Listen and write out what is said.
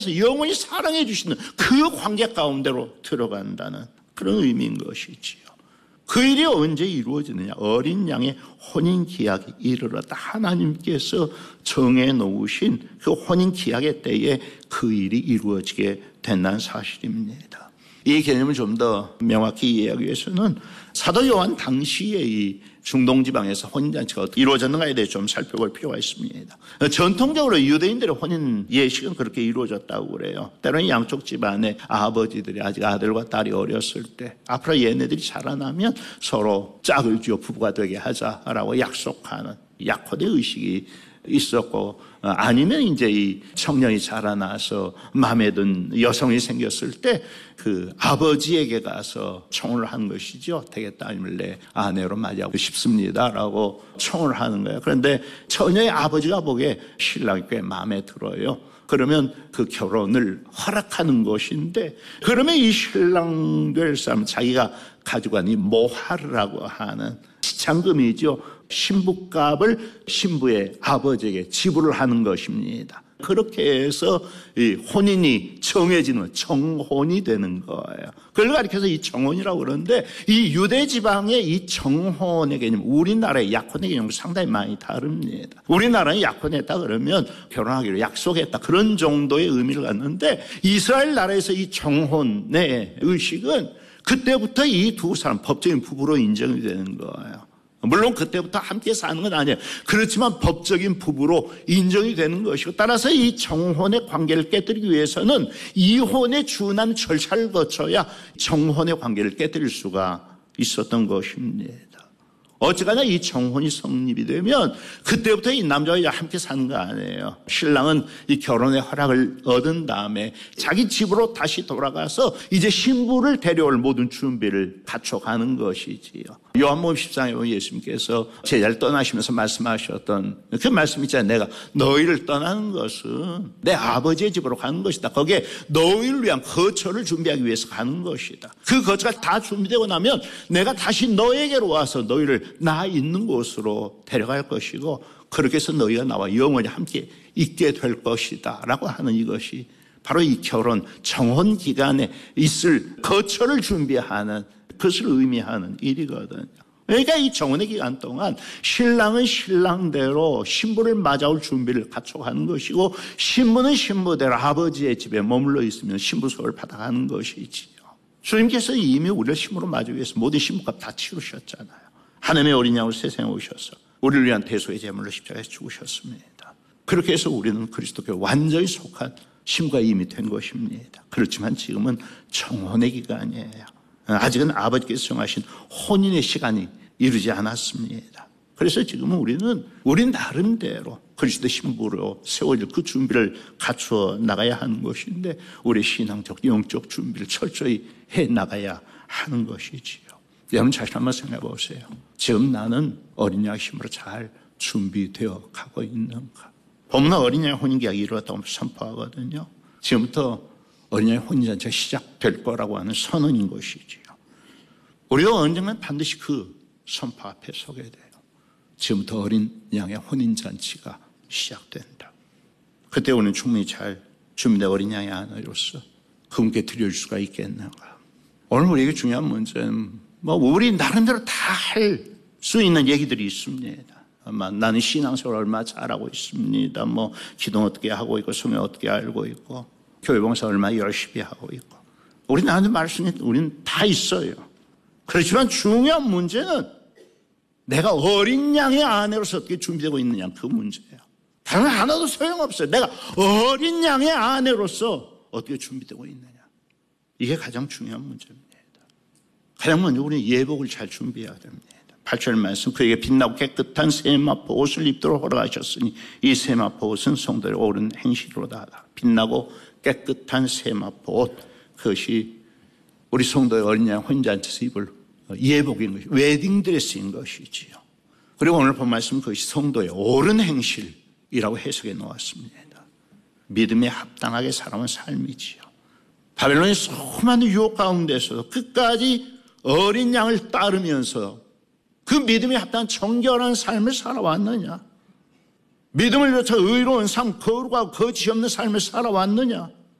영원히 사랑해 주시는 그 관계 가운데로 들어간다는 그런 의미인 것이지요. 그 일이 언제 이루어지느냐? 어린 양의 혼인 기약이 이르렀다. 하나님께서 정해 놓으신 그 혼인 기약의 때에 그 일이 이루어지게 된다는 사실입니다. 이 개념을 좀 더 명확히 이해하기 위해서는 사도 요한 당시에 이 중동지방에서 혼인잔치가 어떻게 이루어졌는가에 대해 좀 살펴볼 필요가 있습니다. 전통적으로 유대인들의 혼인 예식은 그렇게 이루어졌다고 그래요. 때로는 양쪽 집안의 아버지들이 아직 아들과 딸이 어렸을 때 앞으로 얘네들이 자라나면 서로 짝을 지어 부부가 되게 하자라고 약속하는 약혼의 의식이 있었고, 아니면 이제 이 청년이 자라나서 마음에 든 여성이 생겼을 때 그 아버지에게 가서 청혼을 한 것이죠. 되겠다, 아니면 내 아내로 맞이하고 싶습니다라고 청혼을 하는 거예요. 그런데 처녀의 아버지가 보기에 신랑이 꽤 마음에 들어요. 그러면 그 결혼을 허락하는 것인데, 그러면 이 신랑 될 사람, 자기가 가지고 간 이 모하르라고 하는 지참금이죠. 신부값을 신부의 아버지에게 지불을 하는 것입니다. 그렇게 해서 이 혼인이 정해지는 정혼이 되는 거예요. 그걸 가리켜서 이 정혼이라고 그러는데, 이 유대 지방의 이 정혼의 개념, 우리나라의 약혼의 개념은 상당히 많이 다릅니다. 우리나라는 약혼했다 그러면 결혼하기로 약속했다, 그런 정도의 의미를 갖는데, 이스라엘 나라에서 이 정혼의 의식은 그때부터 이 두 사람 법적인 부부로 인정이 되는 거예요. 물론 그때부터 함께 사는 건 아니에요. 그렇지만 법적인 부부로 인정이 되는 것이고, 따라서 이 정혼의 관계를 깨뜨리기 위해서는 이혼에 준한 절차를 거쳐야 정혼의 관계를 깨뜨릴 수가 있었던 것입니다. 어쨌거나 이 정혼이 성립이 되면 그때부터 이 남자와 여자 함께 사는 거 아니에요. 신랑은 이 결혼의 허락을 얻은 다음에 자기 집으로 다시 돌아가서 이제 신부를 데려올 모든 준비를 갖춰가는 것이지요. 요한복음 14장에 보면 예수님께서 제자를 떠나시면서 말씀하셨던 그 말씀 있잖아요. 내가 너희를 떠나는 것은 내 아버지의 집으로 가는 것이다. 거기에 너희를 위한 거처를 준비하기 위해서 가는 것이다. 그 거처가 다 준비되고 나면 내가 다시 너에게로 와서 너희를 나 있는 곳으로 데려갈 것이고, 그렇게 해서 너희가 나와 영원히 함께 있게 될 것이다 라고 하는, 이것이 바로 이 결혼 정혼 기간에 있을 거처를 준비하는 그것을 의미하는 일이거든요. 그러니까 이 정혼의 기간 동안 신랑은 신랑대로 신부를 맞아올 준비를 갖춰가는 것이고, 신부는 신부대로 아버지의 집에 머물러 있으면 신부석을 받아가는 것이지요. 주님께서 이미 우리를 신부로 맞기 위해서 모든 신부값 다 치르셨잖아요. 하나님의 어린 양으로 세상에 오셔서 우리를 위한 대속의 제물로 십자가에서 죽으셨습니다. 그렇게 해서 우리는 그리스도께 완전히 속한 신부가 이미 된 것입니다. 그렇지만 지금은 정혼의 기간이에요. 아직은 아버지께서 정하신 혼인의 시간이 이르지 않았습니다. 그래서 지금은 우린 나름대로 그리스도 신부로 세워질 그 준비를 갖추어 나가야 하는 것인데, 우리 신앙적 영적 준비를 철저히 해 나가야 하는 것이지요. 여러분 자신 한번 생각해 보세요. 지금 나는 어린 양 힘으로 잘 준비되어 가고 있는가? 보면 어린 양의 혼인계약이 이루어졌다고 선포하거든요. 지금부터 어린 양의 혼인잔치가 시작될 거라고 하는 선언인 것이지요. 우리가 언젠가 반드시 그 선포 앞에 서게 돼요. 지금부터 어린 양의 혼인잔치가 시작된다. 그때 우리는 충분히 잘 준비된 어린 양의 아내로서 그분께 드릴 수가 있겠는가? 오늘 우리에게 중요한 문제는 우리 나름대로 다 할 수 있는 얘기들이 있습니다. 나는 신앙생활 얼마 잘하고 있습니다. 기도 어떻게 하고 있고, 성경 어떻게 알고 있고, 교회봉사 얼마 열심히 하고 있고. 우리 나한테 말씀이 우리는 다 있어요. 그렇지만 중요한 문제는 내가 어린 양의 아내로서 어떻게 준비되고 있느냐, 그 문제예요. 다른 하나도 소용없어요. 내가 어린 양의 아내로서 어떻게 준비되고 있느냐. 이게 가장 중요한 문제입니다. 가장 먼저 우리는 예복을 잘 준비해야 됩니다. 8절 말씀, 그에게 빛나고 깨끗한 세마포 옷을 입도록 허락하셨으니 이 세마포 옷은 성도의 옳은 행실로다. 빛나고 깨끗한 세마포 옷, 그것이 우리 성도의 어린 양 혼인잔치에서 입을 예복인 것이, 웨딩드레스인 것이지요. 그리고 오늘 본 말씀은 그것이 성도의 옳은 행실이라고 해석해 놓았습니다. 믿음에 합당하게 살아온 삶이지요. 바벨론의 수많은 유혹 가운데서도 끝까지 어린 양을 따르면서 그 믿음에 합당한 정결한 삶을 살아왔느냐? 믿음을 거쳐 의로운 삶, 거룩하고 거짓이 없는 삶을 살아왔느냐?